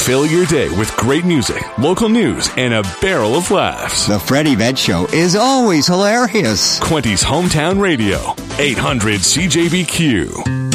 fill your day with great music, local news, and a barrel of laughs. The Freddie Vett Show is always hilarious. Quinty's Hometown Radio, 800 CJBQ.